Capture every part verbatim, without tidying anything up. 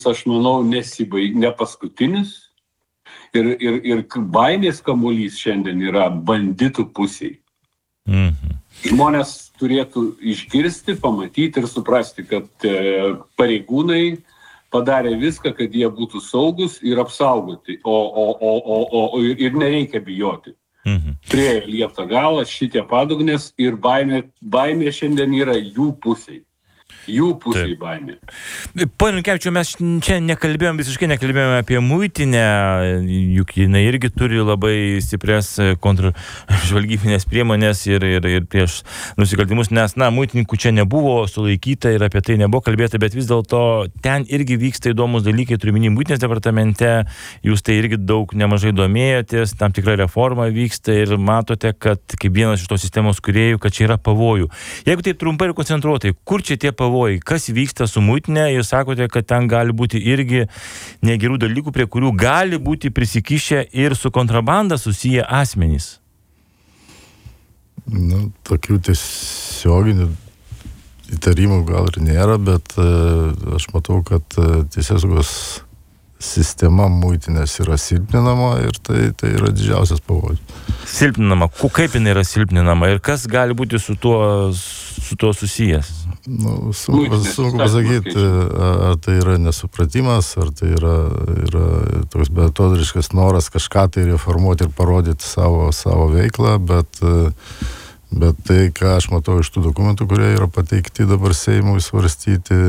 aš manau, nesibaig, ne paskutinis. Ir, ir, ir baimės kamuolys šiandien yra banditų pusėje. Mhm. Žmonės turėtų išgirsti, pamatyti ir suprasti, kad e, pareigūnai padarė viską, kad jie būtų saugus ir apsaugoti, o, o, o, o, o, o ir nereikia bijoti. Mhm. Prie liepto galą šitie padugnės ir baimė, baimė šiandien yra jų pusėje. Jų pusėje baimė. Pone Rinkevičiau, mes čia nekalbėjom, visiškai nekalbėjome apie muitinę, juk jinai irgi turi labai stiprias kontržvalgybinės priemonės ir, ir, ir prieš nusikaltimus, nes, na, muitininkų čia nebuvo sulaikyta ir apie tai nebuvo kalbėta, bet vis dėlto ten irgi vyksta įdomus dalykai, turiu minį muitinės departamente, jūs tai irgi daug nemažai domėjotės, tam tikra reforma vyksta ir matote, kad kaip vienas iš tos sistemos kūrėjų, kad čia yra pavojų. Jeigu taip trumpai ir koncentruotai, kur čia tie pavojai? Kas vyksta su muitinė, jūs sakote, kad ten gali būti irgi negerų dalykų, prie kurių gali būti prisikišę ir su kontrabanda susiję asmenys. Nu, tokių tiesioginių įtarimų gal ir nėra, bet uh, aš matau, kad uh, teisėsaugos sistema muitinės yra silpninama ir tai, tai yra didžiausias pavojus. Silpninama. Kaip jinai yra silpninama ir kas gali būti su tuo, su tuo susijęs? Nu, sunku, sunku pasakyti, ar tai yra nesupratimas, ar tai yra, yra toks beatodariškas noras kažką tai reformuoti ir parodyti savo, savo veiklą, bet, bet tai, ką aš matau iš tų dokumentų, kurie yra pateikti dabar Seimui svarstyti,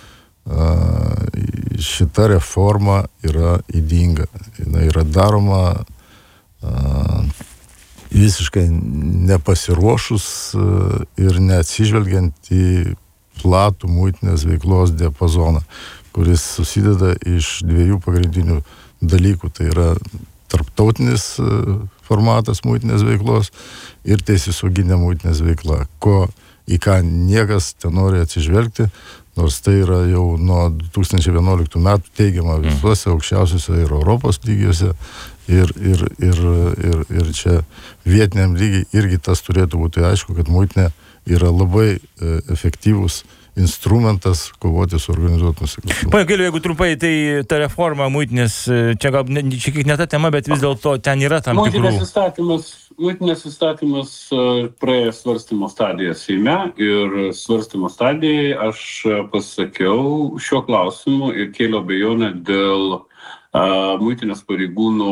šita reforma yra ydinga. Jis yra daroma visiškai nepasiruošus ir neatsižvelgiant į platų muitinės veiklos diapazoną, kuris susideda iš dviejų pagrindinių dalykų. Tai yra tarptautinis formatas muitinės veiklos ir teisėsauginė muitinės veikla, ko, į ką niekas tenori atsižvelgti, nors tai yra jau nuo du tūkstančiai vienuoliktų metų teigiama visuose aukščiausiuose ir Europos lygiuose. Ir, ir, ir, ir, ir čia vietiniam lygiai irgi tas turėtų būti aišku, kad muitinė yra labai e, efektyvus instrumentas kovoti su organizuotu nusikalstamumu. Pane Gailiau, jeigu trumpai, tai ta reforma muitinės, čia gal ne, čia kiek ne ta tema, bet vis dėlto ten yra tam tikrų... Muitinės įstatymas, muitinės įstatymas praėjo svarstymo stadiją Seime ir svarstymo stadijai aš pasakiau šiuo klausimu ir kėliau abejonę dėl Uh, muitinės pareigūnų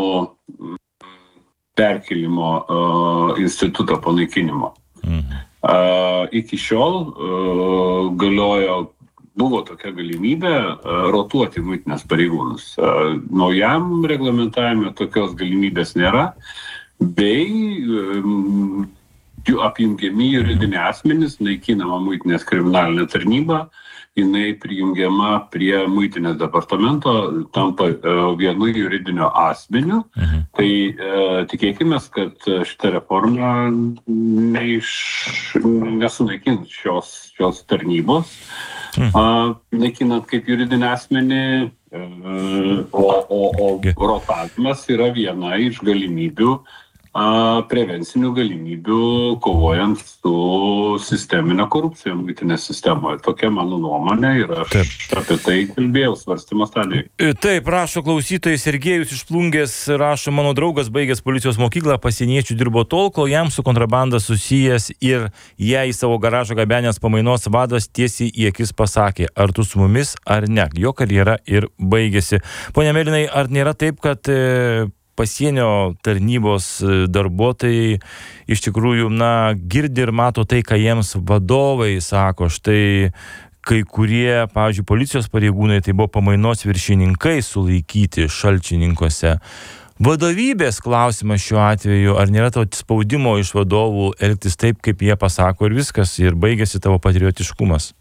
perkelimo uh, instituto panaikinimo. Mhm. Uh, iki šiol uh, galiojo, buvo tokia galimybė uh, rotuoti muitinės pareigūnus. Uh, naujam reglamentavime tokios galimybės nėra, bei um, apjungiami juridiniai asmenys, naikinama muitinės kriminalinė tarnyba, jinai prijungiama prie muitinės departamento, tampa e, vienu juridinio asmeniu. Mhm. Tai e, tikėkime, kad šita reforma neiš, nesunaikins šios, šios tarnybos, mhm. a, naikinant kaip juridinį asmenį, e, o, o, o rotavimas yra viena iš galimybių, a, prevencinių galimybių kovojant su sisteminė korupcija muitinės sistemoje. Tokia mano nuomonė ir aš Taip. apie tai kalbėjau svarstymo stadijoje. Taip, rašo klausytojai, Sergėjus iš Plungės, rašo, mano draugas baigęs policijos mokyklą, pasieniečių dirbo tol, kol jam su kontrabanda susijęs ir jie į savo garažą gabenęs pamainos vadas tiesiai į akis pasakė, ar tu su mumis ar ne. Jo karjera ir baigėsi. Pone Mėlynai, ar nėra taip, kad e, pasienio tarnybos darbuotojai iš tikrųjų, na, girdi ir mato tai, ką jiems vadovai sako. Štai kai kurie, pavyzdžiui, policijos pareigūnai, tai buvo pamainos viršininkai sulaikyti Šalčininkuose. Vadovybės klausimas šiuo atveju, ar nėra to spaudimo iš vadovų elgtis taip, kaip jie pasako ir viskas, ir baigėsi tavo patriotiškumas?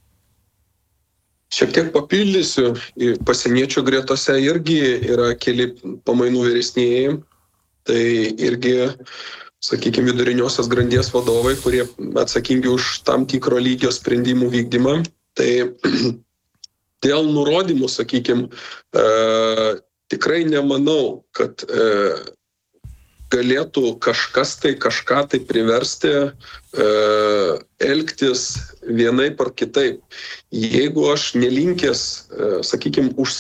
Šiek tiek papildysiu, pasieniečių gretose irgi yra keli pamainų vyresnėjai, tai irgi, sakykime, viduriniosios grandies vadovai, kurie atsakingi už tam tikro lygio sprendimų vykdymą. Tai dėl nurodymų, sakykime, e, tikrai nemanau, kad e, galėtų kažkas tai kažką tai priversti e, elgtis vienaip ar kitaip. Jeigu aš nelinkęs, e, sakykime, už